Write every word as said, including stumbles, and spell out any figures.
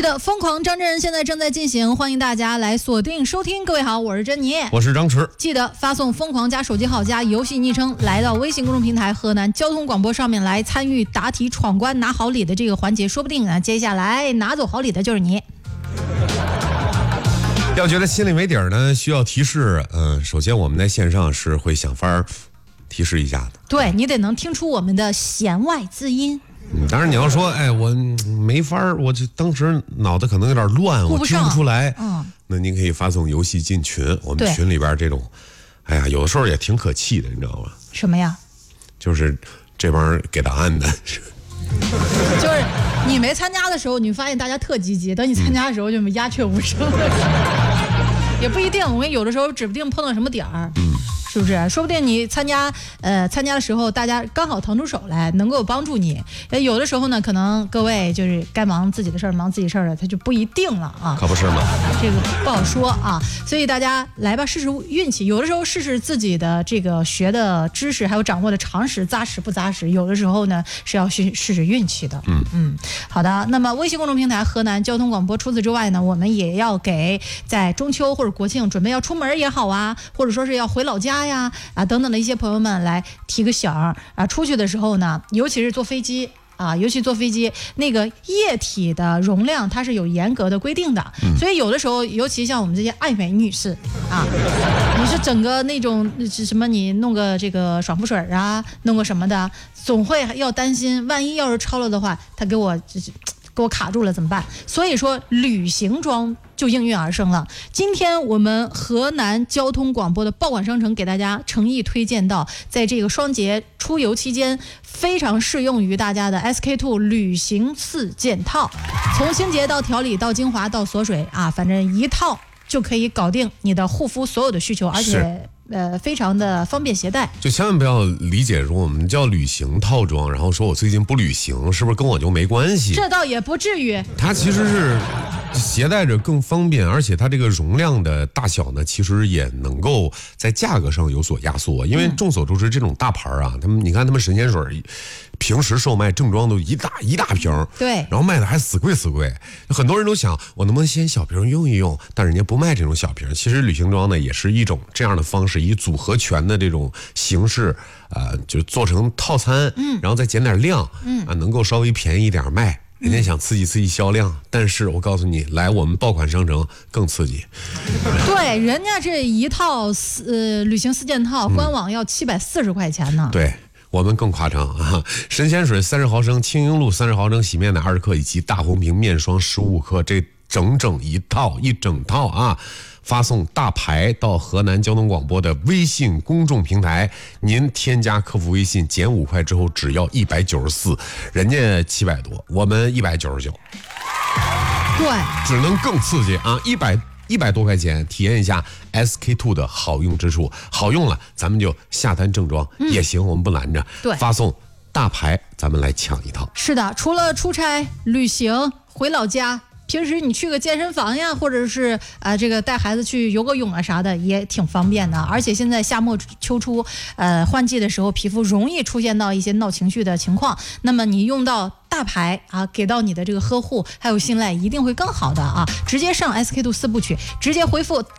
的，疯狂张真人现在正在进行，欢迎大家来锁定收听。各位好，我是珍妮， 我是张弛。 记得发送疯狂加手机号加游戏昵称来到微信公众平台河南交通广播上面来参与答题闯关拿好礼的这个环节，说不定啊，接下来拿走好礼的就是你。 要觉得心里没底儿呢，需要提示。嗯、呃，首先我们在线上是会想法提示一下的。 对，你得能听出我们的弦外之音。 嗯，当然你要说，哎，我没法儿，我就当时脑袋可能有点乱，我听不出来。嗯，那您可以发送游戏进群，我们群里边这种，哎呀，有的时候也挺可气的，你知道吗？ 什么呀？就是这帮人给答案的。 就是你没参加的时候，你发现大家特积极；等你参加的时候，就鸦雀无声。也不一定，我跟有的时候指不定碰到什么点儿。嗯。是不是？说不定你参加呃参加的时候，大家刚好腾出手来，能够帮助你。有的时候呢，可能各位就是该忙自己的事儿，忙自己事儿了，他就不一定了啊。 可不是吗？ 这个不好说啊。所以大家来吧，试试运气。有的时候试试自己的这个学的知识，还有掌握的常识扎实不扎实。有的时候呢是要试试试运气的。嗯嗯，好的。那么微信公众平台河南交通广播，除此之外呢，我们也要给在中秋或者国庆准备要出门也好啊，或者说是要回老家呀啊等等的一些朋友们来提个醒儿啊，出去的时候呢，尤其是坐飞机啊，尤其坐飞机那个液体的容量它是有严格的规定的，嗯、所以有的时候，尤其像我们这些爱美女士啊，你是整个那种什么，你弄个这个爽肤水啊，弄个什么的，总会要担心，万一要是超了的话，他给我给我卡住了怎么办？所以说旅行装就应运而生了。今天我们河南交通广播的报馆商城给大家诚意推荐到，在这个双节出游期间非常适用于大家的 S K two 旅行四件套，从清洁到调理到精华到锁水啊，反正一套就可以搞定你的护肤所有的需求，而且呃，非常的方便携带。 就千万不要理解说我们叫旅行套装，然后说我最近不旅行，是不是跟我就没关系？ 这倒也不至于。 它其实是携带着更方便，而且它这个容量的大小呢，其实也能够在价格上有所压缩。因为众所周知，这种大牌啊，他们你看他们神仙水，平时售卖正装都一大一大瓶， 对， 然后卖的还死贵死贵。很多人都想，我能不能先小瓶用一用？但人家不卖这种小瓶。其实旅行装呢，也是一种这样的方式，以组合拳的这种形式，呃，就做成套餐，嗯，然后再减点量，嗯啊，能够稍微便宜一点卖。人家想刺激刺激销量，但是我告诉你，来我们爆款商城更刺激。 对，人家这一套呃旅行四件套，官网要七百四十块钱呢。 对。我们更夸张啊！神仙水三十毫升，清音露三十毫升，洗面奶二十克，以及大红瓶面霜十五克，这整整一套一整套啊！发送大牌到河南交通广播的微信公众平台，您添加客服微信减五块之后，只要一百九十四，人家七百多，我们一百九十九， 对， 只能更刺激啊！一百。一百多块钱体验一下 S K two 的好用之处，好用了咱们就下单正装、嗯、也行，我们不拦着。 对， 发送大牌，咱们来抢一套。 是的，除了出差、旅行、回老家，平时你去个健身房呀，或者是啊、呃、这个带孩子去游个泳啊啥的，也挺方便的。而且现在夏末秋初，呃换季的时候，皮肤容易出现到一些闹情绪的情况，那么你用到大牌啊，给到你的这个呵护还有信赖，一定会更好的啊！直接上 S K two 四部曲，直接回复